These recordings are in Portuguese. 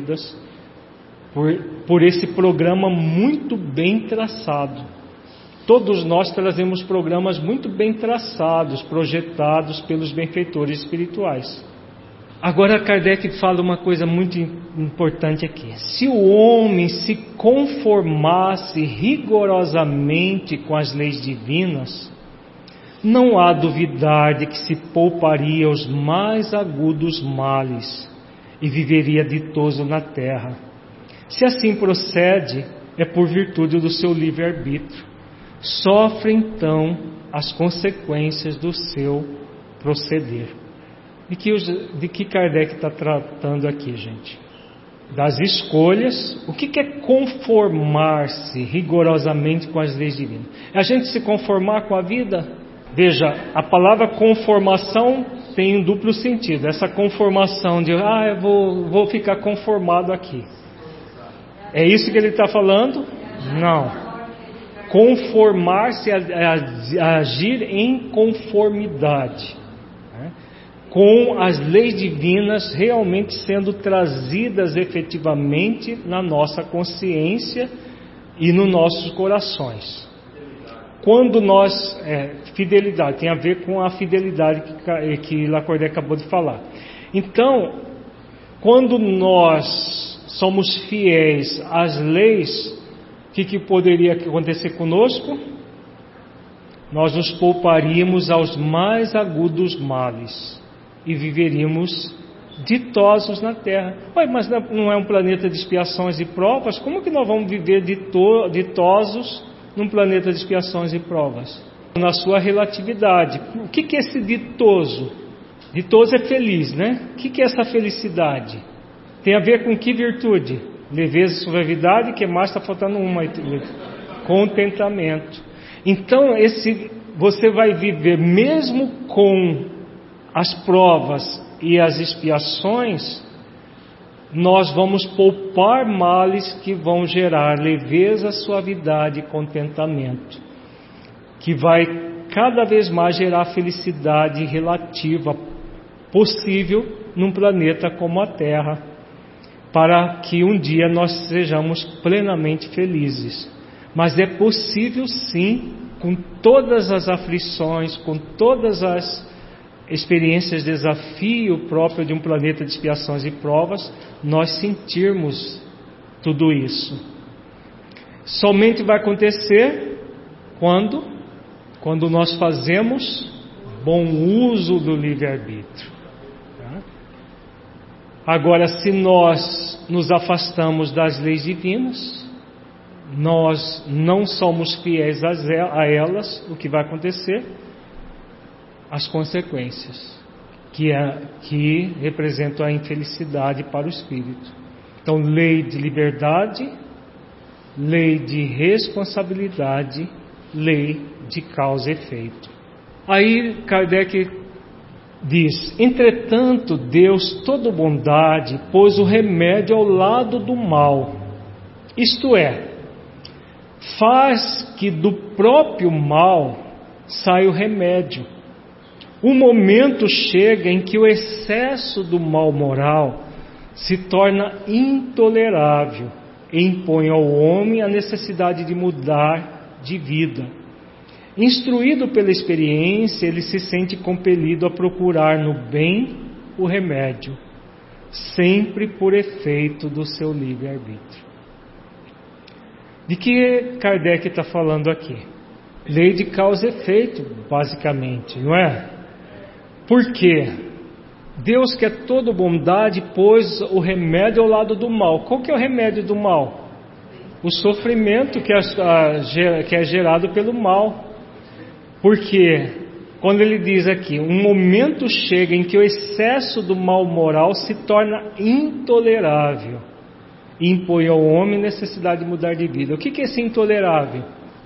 vidas por esse programa muito bem traçado. Todos nós trazemos programas muito bem traçados, projetados pelos benfeitores espirituais. Agora Kardec fala uma coisa muito importante aqui. Se o homem se conformasse rigorosamente com as leis divinas, não há duvidar de que se pouparia os mais agudos males e viveria ditoso na terra. Se assim procede, é por virtude do seu livre-arbítrio. Sofre então as consequências do seu proceder. De que Kardec está tratando aqui, gente? Das escolhas. O que é conformar-se rigorosamente com as leis divinas? É a gente se conformar com a vida? Veja, a palavra conformação tem um duplo sentido. Essa conformação de, eu vou ficar conformado aqui. É isso que ele está falando? Não. Conformar-se é agir em conformidade, né? Com as leis divinas realmente sendo trazidas efetivamente na nossa consciência e nos nossos corações. Quando nós... fidelidade, tem a ver com a fidelidade que Lacordaire acabou de falar. Então, quando nós somos fiéis às leis, o que poderia acontecer conosco? Nós nos pouparíamos aos mais agudos males e viveríamos ditosos na Terra. Mas não é um planeta de expiações e provas? Como que nós vamos viver ditosos num planeta de expiações e provas? Na sua relatividade. O que é esse ditoso? Ditoso é feliz, né? O que é essa felicidade? Tem a ver com que virtude? Leveza e suavidade, que mais está faltando uma. Contentamento. Então, você vai viver, mesmo com as provas e as expiações, nós vamos poupar males que vão gerar leveza, suavidade e contentamento, que vai cada vez mais gerar felicidade relativa possível num planeta como a Terra, para que um dia nós sejamos plenamente felizes. Mas é possível sim, com todas as aflições, com todas as experiências, desafio próprio de um planeta de expiações e provas, nós sentirmos tudo isso. Somente vai acontecer quando nós fazemos bom uso do livre-arbítrio. Agora, se nós nos afastamos das leis divinas, nós não somos fiéis a elas, o que vai acontecer? As consequências, que representam a infelicidade para o espírito. Então, lei de liberdade, lei de responsabilidade, lei de causa e efeito. Aí Kardec diz: entretanto, Deus, toda bondade, pôs o remédio ao lado do mal, isto é, faz que do próprio mal saia o remédio. O momento chega em que o excesso do mal moral se torna intolerável e impõe ao homem a necessidade de mudar de vida. Instruído pela experiência, ele se sente compelido a procurar no bem o remédio, sempre por efeito do seu livre-arbítrio. De que Kardec está falando aqui? Lei de causa e efeito, basicamente, não é? Por quê? Deus, que é toda bondade, pôs o remédio ao lado do mal. Qual que é o remédio do mal? O sofrimento que é gerado pelo mal. Porque quando ele diz aqui, um momento chega em que o excesso do mal moral se torna intolerável e impõe ao homem necessidade de mudar de vida. O que é esse intolerável?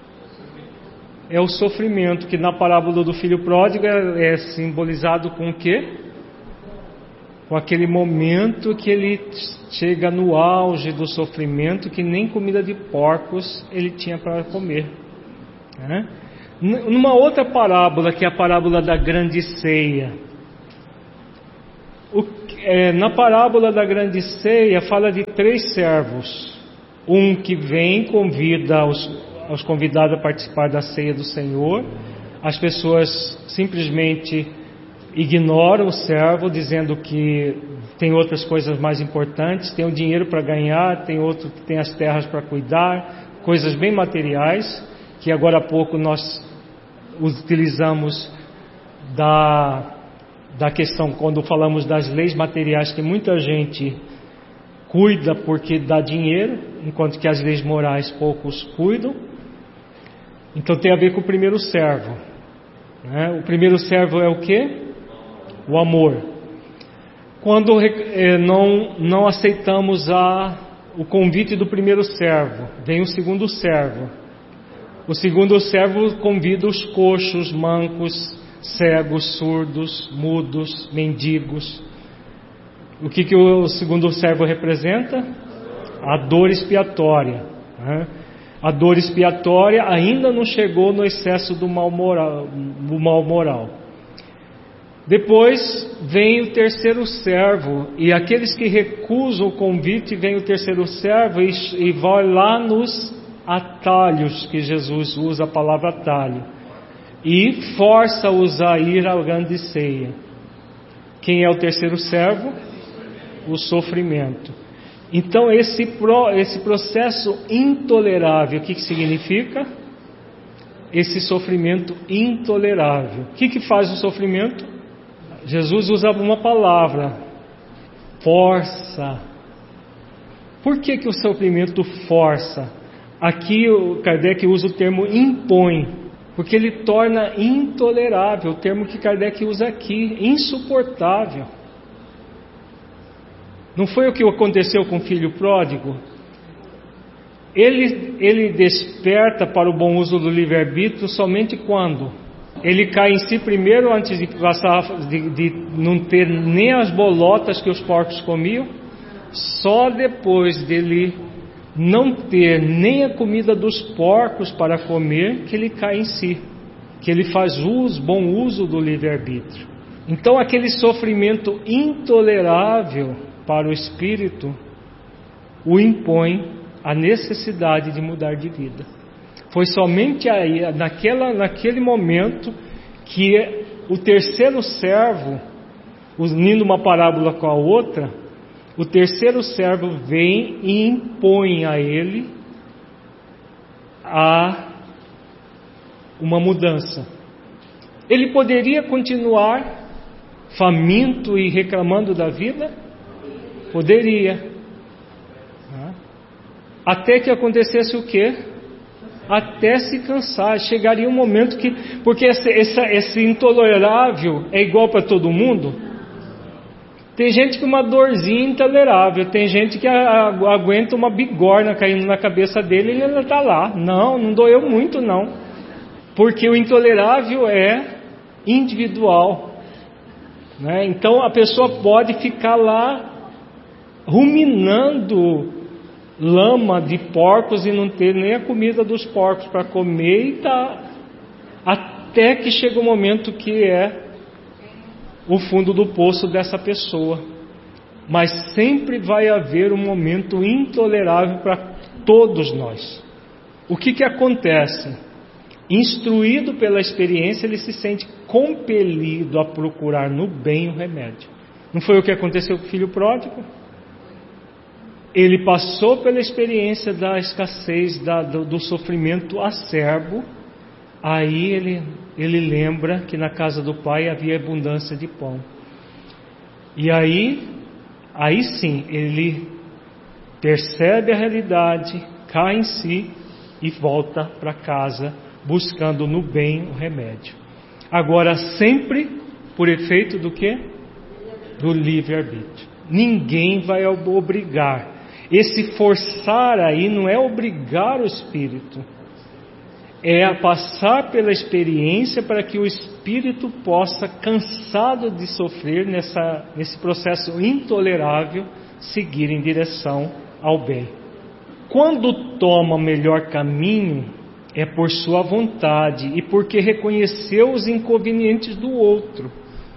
É o sofrimento, que na parábola do filho pródigo é simbolizado com o quê? Com aquele momento que ele chega no auge do sofrimento, que nem comida de porcos ele tinha para comer, né? Numa outra parábola, que é a parábola da grande ceia, Na parábola da grande ceia fala de 3 servos. Um que vem, convida os convidados a participar da ceia do Senhor. As pessoas simplesmente ignoram o servo, dizendo que tem outras coisas mais importantes, tem o dinheiro para ganhar, tem outro que tem as terras para cuidar, coisas bem materiais, que agora há pouco nós utilizamos da questão, quando falamos das leis materiais, que muita gente cuida porque dá dinheiro, enquanto que as leis morais poucos cuidam. Então tem a ver com o primeiro servo, né? O primeiro servo é o quê? O amor. Quando não aceitamos o convite do primeiro servo, vem o segundo servo. O segundo servo convida os coxos, mancos, cegos, surdos, mudos, mendigos. O que o segundo servo representa? A dor expiatória, né? A dor expiatória ainda não chegou no excesso do mal moral. Depois vem o terceiro servo, e aqueles que recusam o convite, vem o terceiro servo e vai lá nos atalhos, que Jesus usa a palavra atalho, e força-os a ir à grande ceia. Quem é o terceiro servo? O sofrimento. Então esse processo intolerável, o que significa? Esse sofrimento intolerável. O que faz o sofrimento? Jesus usa uma palavra: força. Por que o sofrimento força? Aqui o Kardec usa o termo impõe, porque ele torna intolerável, o termo que Kardec usa aqui, insuportável. Não foi o que aconteceu com o filho pródigo? Ele desperta para o bom uso do livre-arbítrio somente quando ele cai em si primeiro, antes de não ter nem as bolotas que os porcos comiam. Só depois dele não ter nem a comida dos porcos para comer, que ele cai em si, que ele faz bom uso do livre-arbítrio. Então aquele sofrimento intolerável para o espírito o impõe a necessidade de mudar de vida. Foi somente aí, naquele momento, que o terceiro servo, unindo uma parábola com a outra, o terceiro servo vem e impõe a ele uma mudança. Ele poderia continuar faminto e reclamando da vida? Poderia. Até que acontecesse o quê? Até se cansar. Chegaria um momento que... Porque esse intolerável é igual para todo mundo. Tem gente com uma dorzinha intolerável. Tem gente que aguenta uma bigorna caindo na cabeça dele e ele está lá. Não doeu muito não. Porque o intolerável é individual, né? Então a pessoa pode ficar lá ruminando lama de porcos e não ter nem a comida dos porcos para comer, e até que chega o momento que é o fundo do poço dessa pessoa. Mas sempre vai haver um momento intolerável para todos nós. O que acontece? Instruído pela experiência, ele se sente compelido a procurar no bem o remédio. Não foi o que aconteceu com o filho pródigo? Ele passou pela experiência da escassez, do sofrimento acerbo. Aí ele lembra que na casa do pai havia abundância de pão. E aí sim, ele percebe a realidade, cai em si e volta para casa, buscando no bem o remédio. Agora, sempre por efeito do quê? Do livre-arbítrio. Ninguém vai obrigar. Esse forçar aí não é obrigar o espírito, é passar pela experiência para que o espírito possa, cansado de sofrer nesse processo intolerável, seguir em direção ao bem. Quando toma o melhor caminho, é por sua vontade e porque reconheceu os inconvenientes do outro.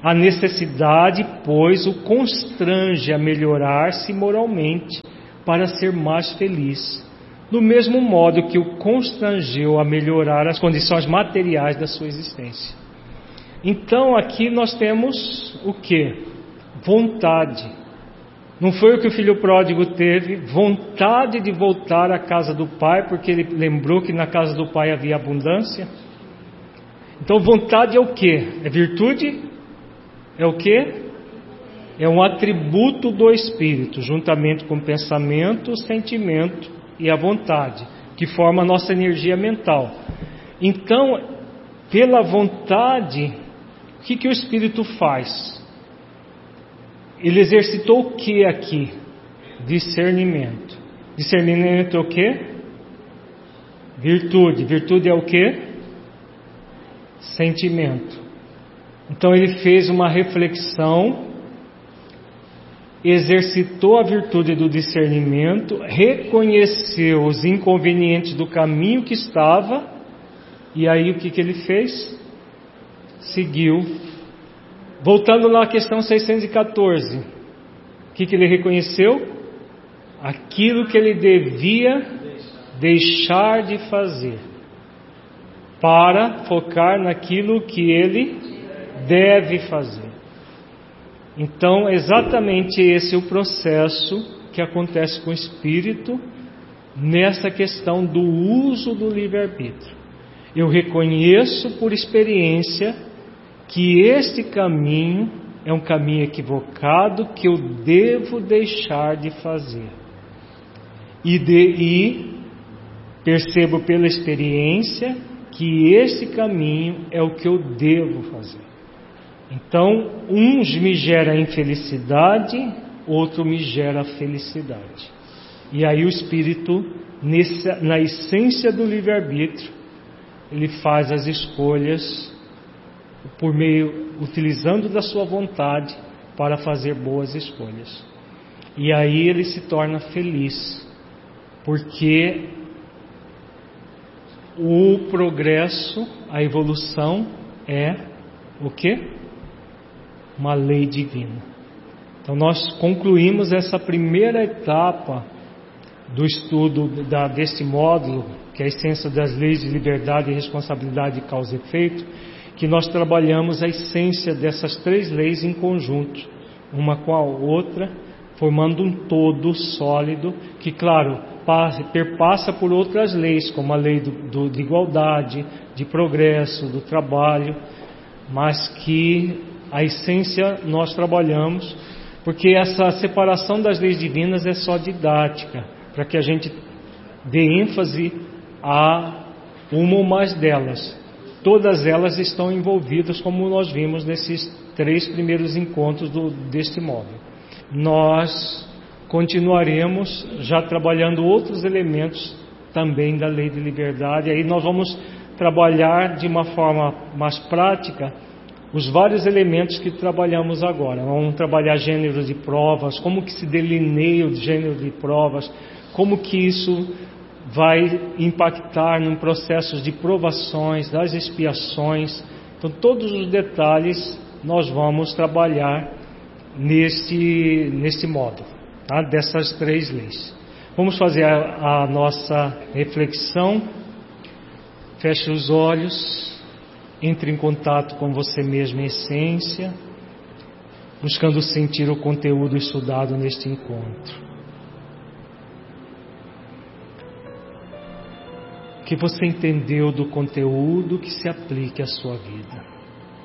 A necessidade, pois, o constrange a melhorar-se moralmente para ser mais feliz, do mesmo modo que o constrangeu a melhorar as condições materiais da sua existência. Então aqui nós temos o que? Vontade. Não foi o que o filho pródigo teve? Vontade de voltar à casa do pai, porque ele lembrou que na casa do pai havia abundância. Então vontade é o que? É virtude? É o que? É um atributo do Espírito, juntamente com o pensamento, o sentimento e a vontade, que forma a nossa energia mental. Então, pela vontade, o que o Espírito faz? Ele exercitou o que aqui? Discernimento. Discernimento é o que? Virtude. Virtude é o que? Sentimento. Então ele fez uma reflexão, exercitou a virtude do discernimento, reconheceu os inconvenientes do caminho que estava, e aí o que ele fez? Seguiu. Voltando lá à questão 614, o que ele reconheceu? Aquilo que ele devia deixar de fazer, para focar naquilo que ele deve fazer. Então, exatamente esse é o processo que acontece com o espírito nessa questão do uso do livre-arbítrio. Eu reconheço por experiência que este caminho é um caminho equivocado que eu devo deixar de fazer. E percebo pela experiência que esse caminho é o que eu devo fazer. Então, uns me gera infelicidade, outro me gera felicidade. E aí o espírito, na essência do livre-arbítrio, ele faz as escolhas por meio, utilizando da sua vontade para fazer boas escolhas. E aí ele se torna feliz, porque o progresso, a evolução é o quê? Uma lei divina. Então nós concluímos essa primeira etapa do estudo desse módulo, que é a essência das leis de liberdade e responsabilidade de causa e efeito, que nós trabalhamos a essência dessas três leis em conjunto, uma com a outra, formando um todo sólido, que claro, perpassa por outras leis, como a lei de igualdade, de progresso, do trabalho, mas que a essência nós trabalhamos, porque essa separação das leis divinas é só didática, para que a gente dê ênfase a uma ou mais delas. Todas elas estão envolvidas, como nós vimos nesses 3 primeiros encontros deste módulo. Nós continuaremos já trabalhando outros elementos também da lei de liberdade. Aí nós vamos trabalhar de uma forma mais prática os vários elementos que trabalhamos agora. Vamos trabalhar gêneros de provas, como que se delineia o gênero de provas, como que isso vai impactar em processos de provações, das expiações. Então todos os detalhes nós vamos trabalhar nesse módulo, tá? Dessas 3 leis. Vamos fazer a nossa reflexão. Feche os olhos. Entre em contato com você mesmo em essência, buscando sentir o conteúdo estudado neste encontro. O que você entendeu do conteúdo que se aplique à sua vida.